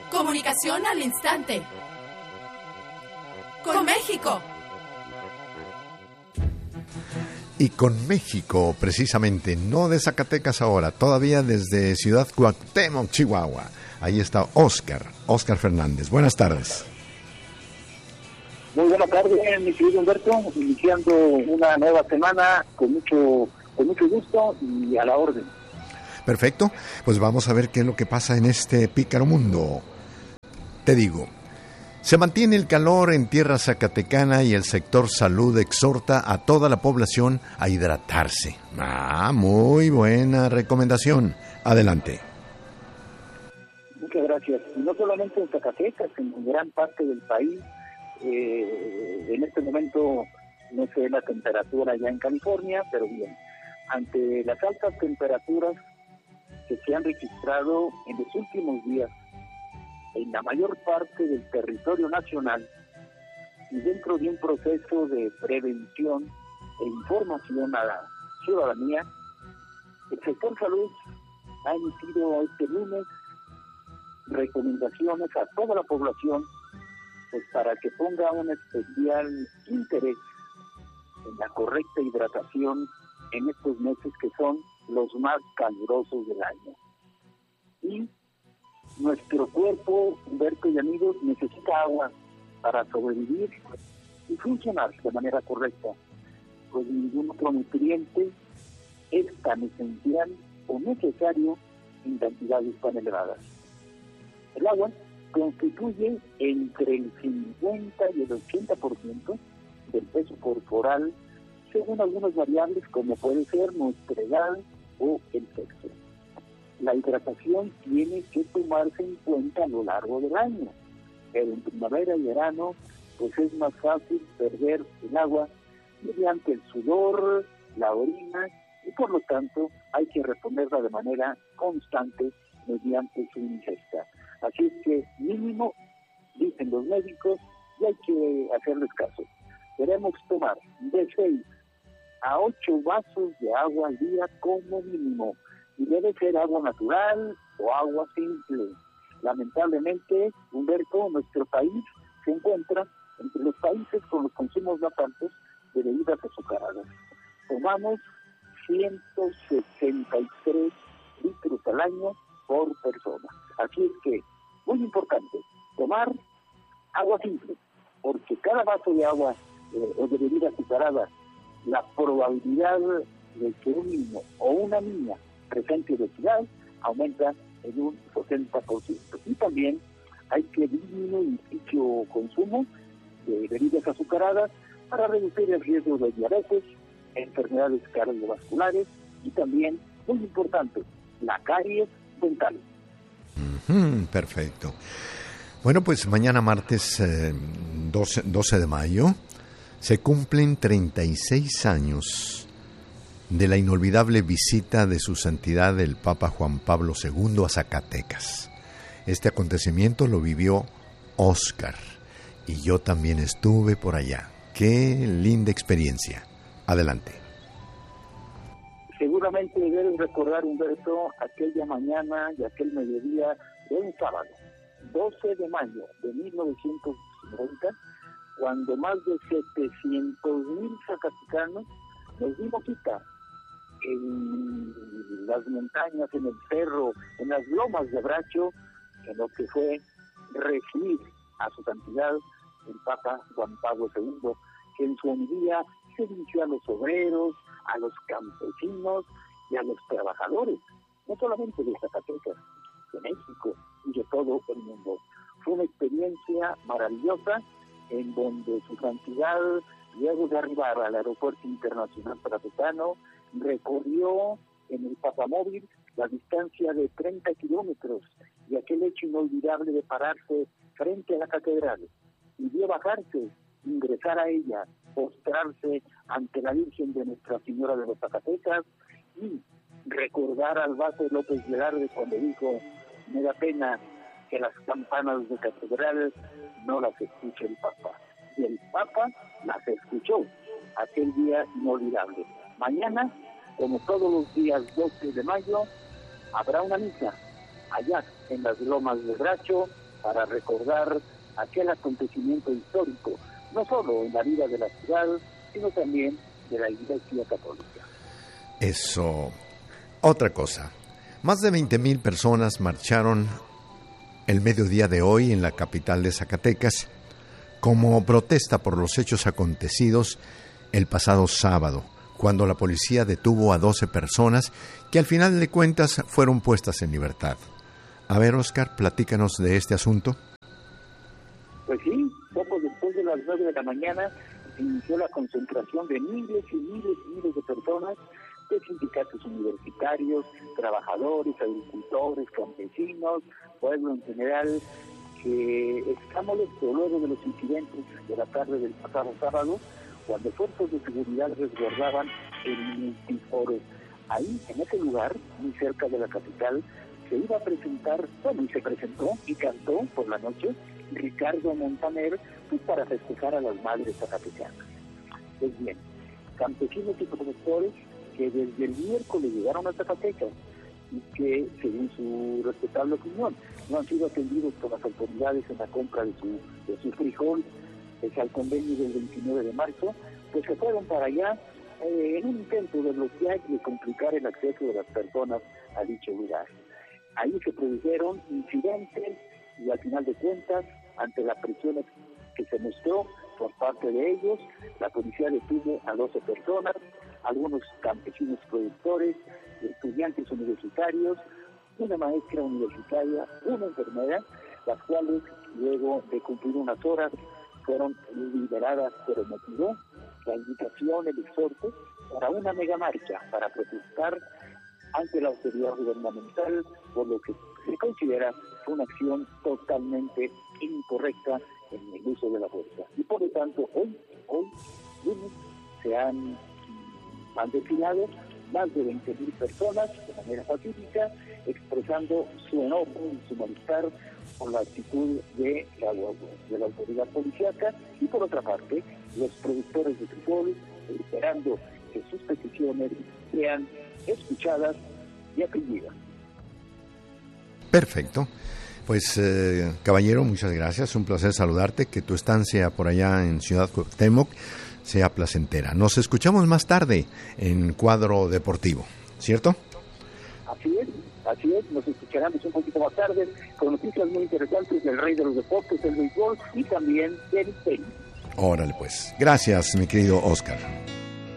Comunicación al instante. Con México. Y con México, precisamente, no de Zacatecas ahora, todavía desde Ciudad Cuauhtémoc, Chihuahua. Ahí está Óscar Fernández. Buenas tardes. Muy buenas tardes, mi querido Humberto, iniciando una nueva semana con mucho gusto y a la orden. Perfecto, pues vamos a ver qué es lo que pasa en este pícaro mundo. Te digo, se mantiene el calor en tierra zacatecana y el sector salud exhorta a toda la población a hidratarse. Muy buena recomendación. Adelante. Muchas gracias. Y no solamente en Zacatecas, en gran parte del país. En este momento no sé la temperatura ya en California, pero bien, ante las altas temperaturas que se han registrado en los últimos días en la mayor parte del territorio nacional y dentro de un proceso de prevención e información a la ciudadanía, el sector salud ha emitido este lunes recomendaciones a toda la población pues para que ponga un especial interés en la correcta hidratación en estos meses que son los más calurosos del año. Y nuestro cuerpo, Humberto y amigos, necesita agua para sobrevivir y funcionar de manera correcta, pues ningún otro nutriente es tan esencial o necesario en cantidades tan elevadas. El agua constituye entre el 50 y el 80% del peso corporal, según algunas variables como puede ser nuestra edad o el sexo. La hidratación tiene que tomarse en cuenta a lo largo del año, pero en primavera y verano pues es más fácil perder el agua mediante el sudor, la orina, y por lo tanto hay que reponerla de manera constante mediante su ingesta. Así es que mínimo, dicen los médicos, y hay que hacerles caso. Debemos tomar de 6 a 8 vasos de agua al día como mínimo, y debe ser agua natural o agua simple. Lamentablemente, Humberto, nuestro país se encuentra entre los países con los consumos más altos de bebidas azucaradas. Tomamos 163 litros al año por persona. Así es que, muy importante, tomar agua simple, porque cada vaso de agua o de bebida azucarada, la probabilidad de que un niño o una niña presente obesidad aumenta en un 60%. Y también hay que disminuir dicho consumo de bebidas azucaradas para reducir el riesgo de diabetes, enfermedades cardiovasculares y también, muy importante, la caries dental. Perfecto. Bueno, pues mañana martes 12 de mayo se cumplen 36 años de la inolvidable visita de su santidad el Papa Juan Pablo II a Zacatecas. Este acontecimiento lo vivió Óscar y yo también estuve por allá. ¡Qué linda experiencia! Adelante. Seguramente debes recordar, Humberto, aquella mañana y aquel mediodía de un sábado, 12 de mayo de 1990, cuando más de 700,000 zacatecanos nos dimos cita en las montañas, en el cerro, en las lomas de Bracho, en lo que fue recibir a su santidad el Papa Juan Pablo II, que en su homilía se dirigió a los obreros, a los campesinos y a los trabajadores, no solamente de Zacatecas, de México y de todo el mundo. Fue una experiencia maravillosa en donde su santidad, luego de arribar al Aeropuerto Internacional Zacatecano, recorrió en el papamóvil la distancia de 30 kilómetros y aquel hecho inolvidable de pararse frente a la catedral y vio bajarse, ingresar a ella, postrarse ante la Virgen de Nuestra Señora de los Zacatecas y recordar al Vázquez López Velarde cuando dijo: me da pena que las campanas de catedral no las escuche el Papa. Y el Papa las escuchó aquel día inolvidable. Mañana, como todos los días 12 de mayo, habrá una misa allá en las lomas de Bracho, para recordar aquel acontecimiento histórico, no solo en la vida de la ciudad, sino también de la Iglesia Católica. Eso. Otra cosa. Más de 20,000 personas marcharon el mediodía de hoy en la capital de Zacatecas como protesta por los hechos acontecidos el pasado sábado, cuando la policía detuvo a 12 personas que al final de cuentas fueron puestas en libertad. A ver, Óscar, platícanos de este asunto. Pues sí, poco después de las 9 de la mañana inició la concentración de miles y miles y miles de personas, de sindicatos universitarios, trabajadores, agricultores, campesinos, pueblo en general, que está molesto luego de los incidentes de la tarde del pasado sábado, cuando fuerzas de seguridad resguardaban el multiforo. Ahí, en ese lugar, muy cerca de la capital, se iba a presentar, y se presentó y cantó por la noche Ricardo Montaner, pues para festejar a las madres zacatecanas. Pues bien, campesinos y productores que desde el miércoles llegaron a Zacatecas y que, según su respetable opinión, no han sido atendidos por las autoridades en la compra de su frijol, pese al convenio del 29 de marzo, pues se fueron para allá en un intento de bloquear y de complicar el acceso de las personas a dicho lugar. Ahí se produjeron incidentes y al final de cuentas, ante la presión que se mostró por parte de ellos, la policía detuvo a 12 personas, algunos campesinos productores, estudiantes universitarios, una maestra universitaria, una enfermera, las cuales luego de cumplir unas horas fueron liberadas, pero motivó la invitación, el exhorto para una megamarcha para protestar ante la autoridad gubernamental por lo que se considera una acción totalmente incorrecta en el uso de la fuerza. Y por lo tanto, hoy lunes, se han desfilado más de 20,000 personas de manera pacífica, expresando su enojo y su malestar por la actitud de la autoridad policíaca, y por otra parte, los productores de frijol esperando que sus peticiones sean escuchadas y atendidas. Perfecto. Pues, caballero, muchas gracias. Un placer saludarte. Que tu estancia por allá en Ciudad Cuauhtémoc sea placentera. Nos escuchamos más tarde en Cuadro Deportivo, ¿cierto? Así es. Nos escucharemos un poquito más tarde con noticias muy interesantes del rey de los deportes, del béisbol y también del tenis. Órale, pues. Gracias, mi querido Óscar.